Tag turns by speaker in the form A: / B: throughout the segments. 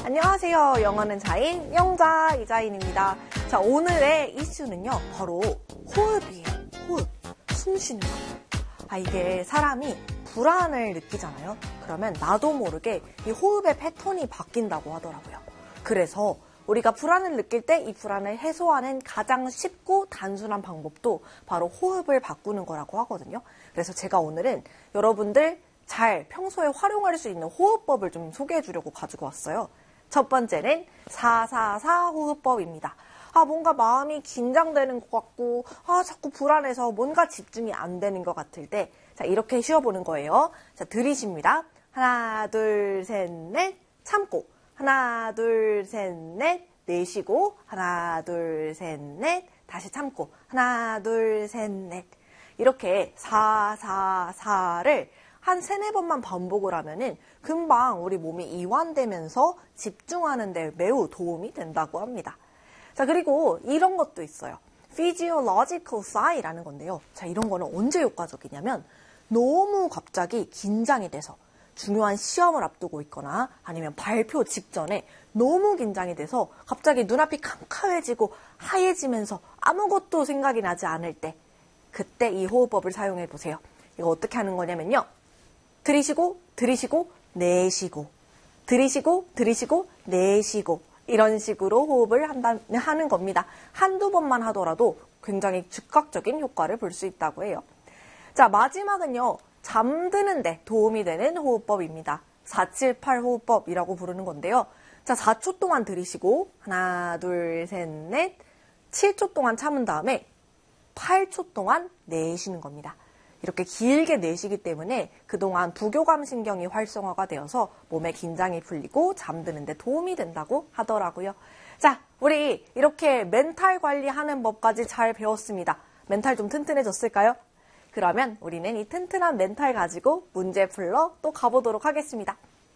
A: 안녕하세요. 영어는 자인, 영자 이자인입니다. 자, 오늘의 이슈는요, 바로 호흡이에요. 호흡. 숨 쉬는 거. 이게 사람이 불안을 느끼잖아요. 그러면 나도 모르게 이 호흡의 패턴이 바뀐다고 하더라고요. 그래서 우리가 불안을 느낄 때 이 불안을 해소하는 가장 쉽고 단순한 방법도 바로 호흡을 바꾸는 거라고 하거든요. 그래서 제가 오늘은 여러분들 잘 평소에 활용할 수 있는 호흡법을 좀 소개해 주려고 가지고 왔어요. 첫 번째는 444 호흡법입니다. 뭔가 마음이 긴장되는 것 같고, 자꾸 불안해서 뭔가 집중이 안 되는 것 같을 때, 자, 이렇게 쉬어보는 거예요. 자, 들이쉽니다. 하나, 둘, 셋, 넷, 참고. 하나, 둘, 셋, 넷, 내쉬고. 하나, 둘, 셋, 넷, 다시 참고. 하나, 둘, 셋, 넷. 이렇게 444를 한 3-4번만 반복을 하면은 금방 우리 몸이 이완되면서 집중하는 데 매우 도움이 된다고 합니다. 자, 그리고 이런 것도 있어요. physiological sigh라는 건데요. 자, 이런 거는 언제 효과적이냐면 너무 갑자기 긴장이 돼서 중요한 시험을 앞두고 있거나 아니면 발표 직전에 너무 긴장이 돼서 갑자기 눈앞이 캄캄해지고 하얘지면서 아무것도 생각이 나지 않을 때 그때 이 호흡법을 사용해 보세요. 이거 어떻게 하는 거냐면요. 들이쉬고 들이쉬고 내쉬고 들이쉬고 들이쉬고 내쉬고 이런 식으로 호흡을 하는 겁니다. 한두 번만 하더라도 굉장히 즉각적인 효과를 볼 수 있다고 해요. 자, 마지막은요. 잠드는 데 도움이 되는 호흡법입니다. 478 호흡법이라고 부르는 건데요. 자, 4초 동안 들이쉬고 하나, 둘, 셋, 넷 7초 동안 참은 다음에 8초 동안 내쉬는 겁니다. 이렇게 길게 내쉬기 때문에 그동안 부교감 신경이 활성화가 되어서 몸의 긴장이 풀리고 잠드는 데 도움이 된다고 하더라고요. 자, 우리 이렇게 멘탈 관리하는 법까지 잘 배웠습니다. 멘탈 좀 튼튼해졌을까요? 그러면 우리는 이 튼튼한 멘탈 가지고 문제 풀러 또 가보도록 하겠습니다.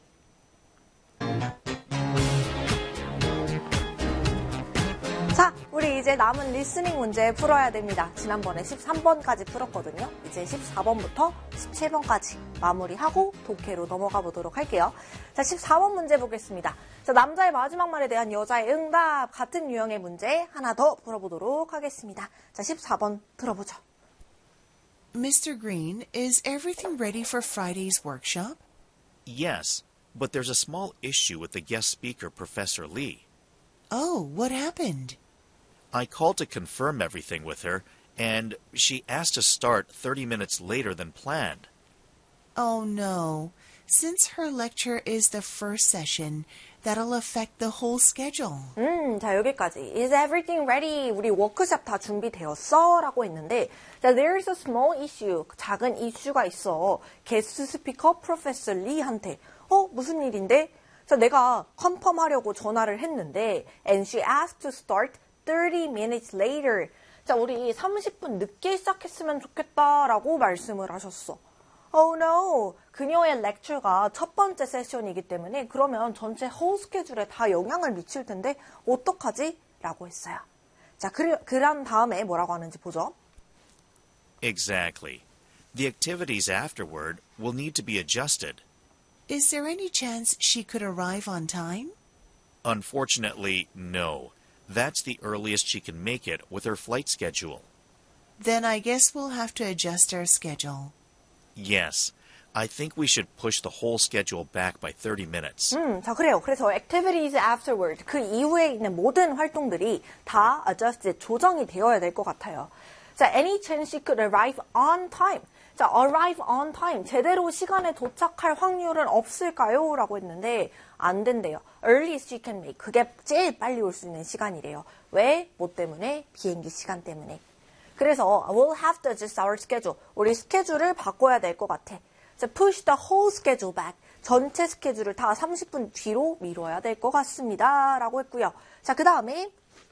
A: 자, 우리 이제 남은 리스닝 문제 풀어야 됩니다. 지난번에 13번까지 풀었거든요. 이제 14번부터 17번까지 마무리하고 독해로 넘어가 보도록 할게요. 자, 14번 문제 보겠습니다. 자, 남자의 마지막 말에 대한 여자의 응답 같은 유형의 문제 하나 더 풀어보도록 하겠습니다. 자, 14번 들어보죠.
B: Mr. Green, is everything ready for Friday's workshop?
C: Yes, but there's a small issue with the guest speaker, Professor Lee.
B: Oh, what happened?
C: I called to confirm everything with her, and she asked to start 30 minutes later than planned.
B: Oh, no. Since her lecture is the first session, that'll affect the whole schedule.
A: 자, 여기까지. Is everything ready? 우리 워크숍 다 준비되었어? 라고 했는데, 자, there's a small issue. 작은 이슈가 있어. 게스트 스피커 프로페서 리한테. 무슨 일인데? 자, 내가 컨펌하려고 전화를 했는데, and she asked to start 30 minutes later. 자, 우리 30분 늦게 시작했으면 좋겠다라고 말씀을 하셨어. Oh no, 그녀의 렉처가 첫 번째 세션이기 때문에 그러면 전체 whole 스케줄에 다 영향을 미칠 텐데 어떡하지? 라고 했어요. 자, 그런 다음에 뭐라고 하는지 보죠.
C: Exactly. The activities afterward will need to be adjusted.
B: Is there any chance she could arrive on time?
C: Unfortunately, no. That's the earliest she can make it with her flight schedule.
B: Then I guess we'll have to adjust our schedule.
C: Yes, I think we should push the whole schedule back by 30 minutes.
A: 자, 그래요. 그래서 activities afterward, 그 이후에 있는 모든 활동들이 다 adjust, 조정이 되어야 될 것 같아요. 자, any chance she could arrive on time. 자, arrive on time. 제대로 시간에 도착할 확률은 없을까요? 라고 했는데 안 된대요. earliest she can make. 그게 제일 빨리 올 수 있는 시간이래요. 왜? 뭐 때문에? 비행기 시간 때문에. 그래서 we'll have to adjust our schedule. 우리 스케줄을 바꿔야 될 것 같아. 자, push the whole schedule back. 전체 스케줄을 다 30분 뒤로 미뤄야 될 것 같습니다. 라고 했고요. 자, 그 다음에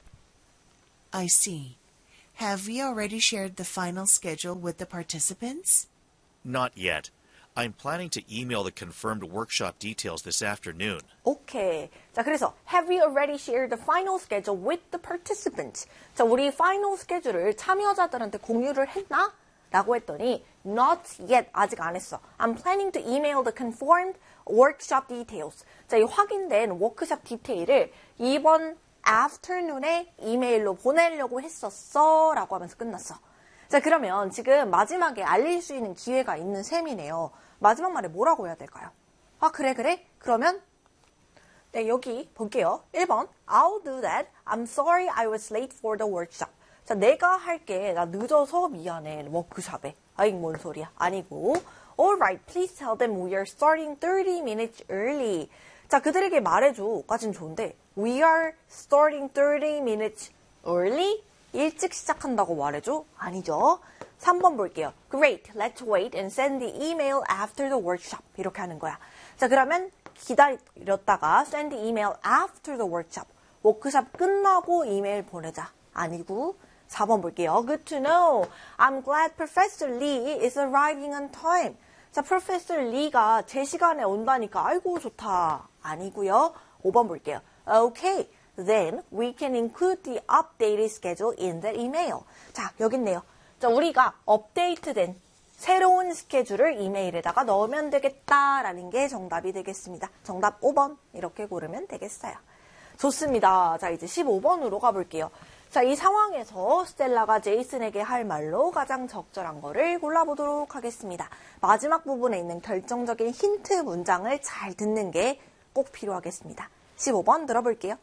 B: I see. Have we already shared the final schedule with the participants?
C: Not yet. I'm planning to email the confirmed workshop details this afternoon.
A: 오케이. 자, 그래서 have we already shared the final schedule with the participants? 자, 우리 final schedule을 참여자들한테 공유를 했나? 라고 했더니 not yet, 아직 안 했어. I'm planning to email the confirmed workshop details. 자, 이 확인된 워크숍 디테일을 이번 afternoon에 이메일로 보내려고 했었어 라고 하면서 끝났어. 자, 그러면 지금 마지막에 알릴 수 있는 기회가 있는 셈이네요. 마지막 말에 뭐라고 해야 될까요? 아, 그래. 그러면 네, 여기 볼게요. 1번 I'll do that. I'm sorry I was late for the workshop. 자, 내가 할게. 나 늦어서 미안해. 워크숍에. 아이, 뭔 소리야. 아니고 Alright, please tell them we are starting 30 minutes early. 자, 그들에게 말해줘. 까진 좋은데 We are starting 30 minutes early? 일찍 시작한다고 말해줘? 아니죠. 3번 볼게요. Great, let's wait and send the email after the workshop. 이렇게 하는 거야. 자, 그러면 기다렸다가 send the email after the workshop. 워크숍 끝나고 이메일 보내자. 아니고 4번 볼게요. Good to know. I'm glad Professor Lee is arriving on time. 자, Professor Lee가 제 시간에 온다니까 아이고 좋다. 아니고요. 5번 볼게요. Okay, then we can include the updated schedule in the email. 자, 여기 있네요. 자, 우리가 업데이트된 새로운 스케줄을 이메일에다가 넣으면 되겠다라는 게 정답이 되겠습니다. 정답 5번 이렇게 고르면 되겠어요. 좋습니다. 자, 이제 15번으로 가볼게요. 자, 이 상황에서 스텔라가 제이슨에게 할 말로 가장 적절한 거를 골라보도록 하겠습니다. 마지막 부분에 있는 결정적인 힌트 문장을 잘 듣는 게 꼭 필요하겠습니다. 15번 들어볼게요.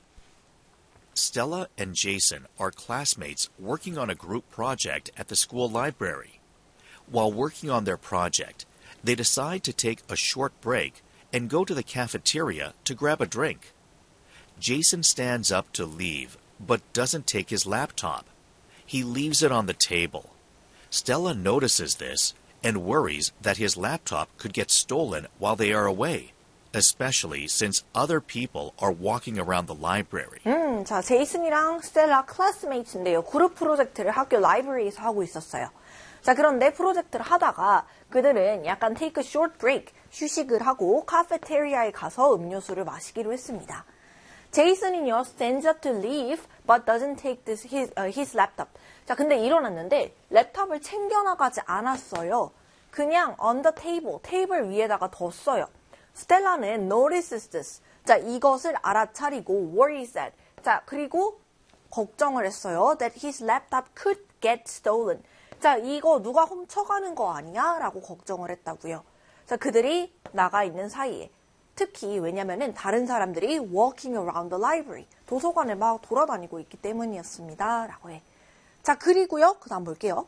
C: Stella and Jason are classmates working on a group project at the school library. While working on their project, they decide to take a short break and go to the cafeteria to grab a drink. Jason stands up to leave, but doesn't take his laptop. He leaves it on the table. Stella notices this and worries that his laptop could get stolen while they are away, especially since other people are walking around the library.
A: 자, 제이슨이랑 스텔라 클래스메이트인데요. 그룹 프로젝트를 학교 라이브러리에서 하고 있었어요. 자, 그런데 프로젝트를 하다가 그들은 약간 take a short break, 휴식을 하고 카페테리아에 가서 음료수를 마시기로 했습니다. 제이슨은요, stands up to leave, but doesn't take his laptop. 자, 근데 일어났는데 랩탑을 챙겨나가지 않았어요. 그냥 on the table, 테이블 위에다가 뒀어요. 스텔라는 notices this. 자, 이것을 알아차리고 worries that. 자, 그리고 걱정을 했어요. That his laptop could get stolen. 자, 이거 누가 훔쳐가는 거 아니야? 라고 걱정을 했다고요. 자, 그들이 나가 있는 사이에 특히 왜냐면은 다른 사람들이 walking around the library. 도서관을 막 돌아다니고 있기 때문이었습니다. 라고 해. 자, 그리고요. 그 다음 볼게요.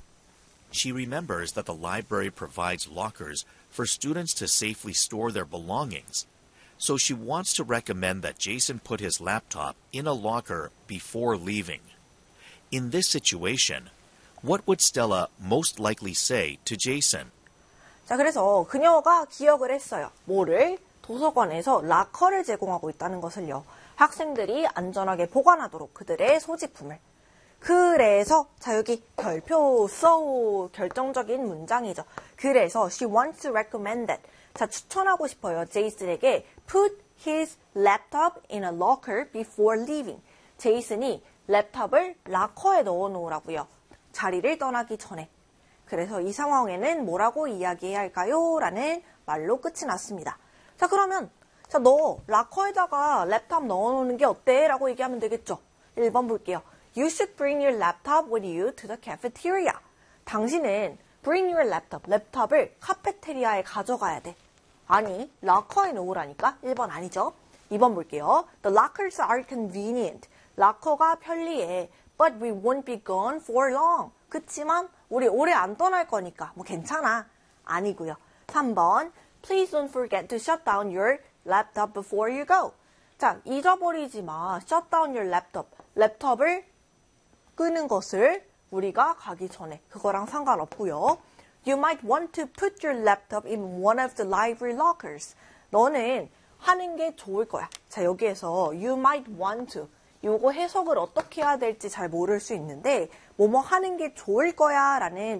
C: She remembers that the library provides lockers for students to safely store their belongings. So she wants to recommend that Jason put his laptop in a locker before leaving. In this situation, what would Stella most likely say to Jason?
A: 자, 그래서 그녀가 기억을 했어요. 뭐를? 도서관에서 락커를 제공하고 있다는 것을요. 학생들이 안전하게 보관하도록 그들의 소지품을. 그래서 자, 여기 별표 so 결정적인 문장이죠. 그래서 she wants to recommend that. 자, 추천하고 싶어요. 제이슨에게 put his laptop in a locker before leaving. 제이슨이 랩탑을 락커에 넣어 놓으라고요. 자리를 떠나기 전에. 그래서 이 상황에는 뭐라고 이야기해야 할까요? 라는 말로 끝이 났습니다. 자, 그러면 자, 너 락커에다가 랩탑 넣어놓는 게 어때? 라고 얘기하면 되겠죠. 1번 볼게요. You should bring your laptop with you to the cafeteria. 당신은 bring your laptop, 랩탑을 카페테리아에 가져가야 돼. 아니, 락커에 놓으라니까? 1번 아니죠. 2번 볼게요. The lockers are convenient. 락커가 편리해. But we won't be gone for long. 그치만 우리 오래 안 떠날 거니까 뭐 괜찮아. 아니고요. 3번. Please don't forget to shut down your laptop before you go. 자, 잊어버리지 마. Shut down your laptop. 랩탑을 끄는 것을 우리가 가기 전에 그거랑 상관없고요. You might want to put your laptop in one of the library lockers. 너는 하는 게 좋을 거야. 자, 여기에서 you might want to. 요거 해석을 어떻게 해야 될지 잘 모를 수 있는데 뭐뭐 하는 게 좋을 거야 라는